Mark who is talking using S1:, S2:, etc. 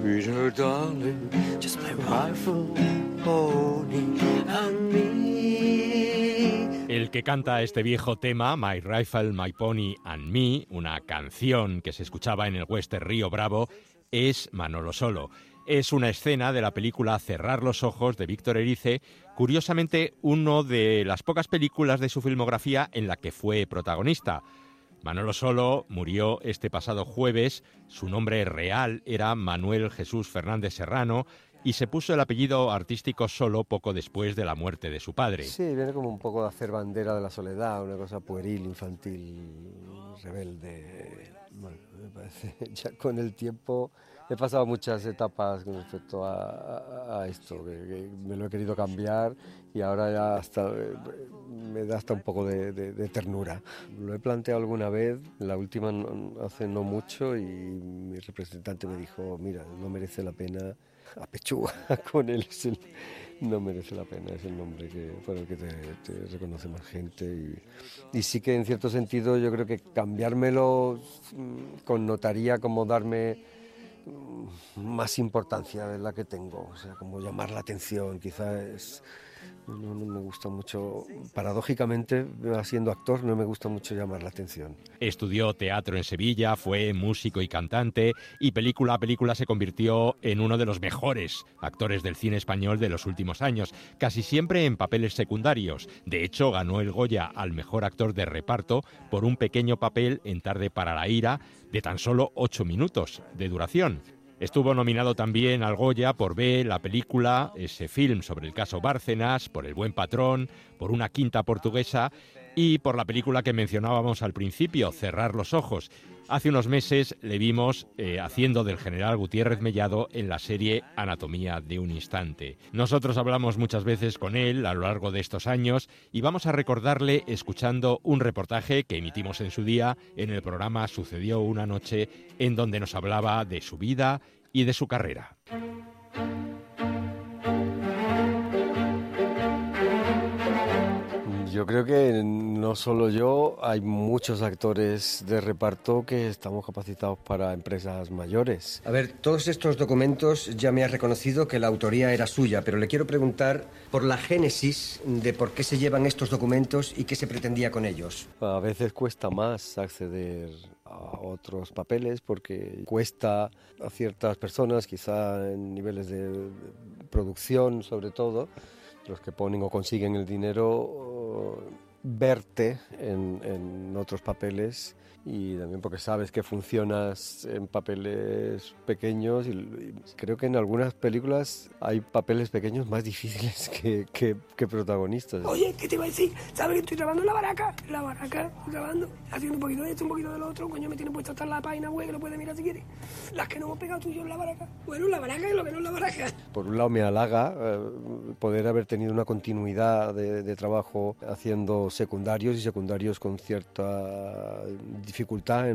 S1: Peter, darling, just my rifle, pony and me.
S2: El que canta este viejo tema, My Rifle, My Pony and Me, una canción que se escuchaba en el western Río Bravo, es Manolo Solo. Es una escena de la película Cerrar los ojos de Víctor Erice, curiosamente uno de las pocas películas de su filmografía en la que fue protagonista. Manolo Solo murió este pasado jueves, su nombre real era Manuel Jesús Fernández Serrano y se puso el apellido artístico Solo poco después de la muerte de su padre.
S3: Sí, viene como un poco de hacer bandera de la soledad, una cosa pueril, infantil, rebelde. Bueno, me parece, ya con el tiempo he pasado muchas etapas con respecto a esto, que me lo he querido cambiar y ahora ya hasta me da hasta un poco de ternura. Lo he planteado alguna vez, la última hace no mucho, y mi representante me dijo, mira, no merece la pena, apechuga con él, no merece la pena, es el nombre por el que te reconoce más gente. Y sí que en cierto sentido yo creo que cambiármelo connotaría como darme más importancia de la que tengo, o sea, como llamar la atención, quizás no me gusta mucho, paradójicamente, siendo actor, no me gusta mucho llamar la atención.
S2: Estudió teatro en Sevilla, fue músico y cantante, y película a película se convirtió en uno de los mejores actores del cine español de los últimos años, casi siempre en papeles secundarios. De hecho, ganó el Goya al mejor actor de reparto por un pequeño papel en Tarde para la ira, de tan solo 8 minutos de duración. Estuvo nominado también al Goya por B, la película, ese film sobre el caso Bárcenas, por El buen patrón, por Una quinta portuguesa y por la película que mencionábamos al principio, Cerrar los ojos. Hace unos meses le vimos haciendo del general Gutiérrez Mellado en la serie Anatomía de un instante. Nosotros hablamos muchas veces con él a lo largo de estos años y vamos a recordarle escuchando un reportaje que emitimos en su día en el programa Sucedió una noche, en donde nos hablaba de su vida y de su carrera.
S3: Yo creo que no solo yo, hay muchos actores de reparto que estamos capacitados para empresas mayores.
S4: A ver, todos estos documentos ya me has reconocido que la autoría era suya, pero le quiero preguntar por la génesis de por qué se llevan estos documentos y qué se pretendía con ellos.
S3: A veces cuesta más acceder a otros papeles porque cuesta a ciertas personas, quizá en niveles de producción sobre todo, los que ponen o consiguen el dinero, verte en otros papeles, y también porque sabes que funcionas en papeles pequeños, y creo que en algunas películas hay papeles pequeños más difíciles que protagonistas.
S5: Oye, ¿qué te iba a decir? ¿Sabes que estoy grabando en la baraca? Grabando, haciendo un poquito de esto, un poquito de lo otro. Coño, me tiene puesto hasta la página web, que lo puedes mirar si quieres. Las que no hemos pegado tú y yo en la baraca. Bueno, la baraca es lo que no es la baraca.
S3: Por un lado me halaga poder haber tenido una continuidad de trabajo haciendo secundarios, y secundarios con cierta dificultad en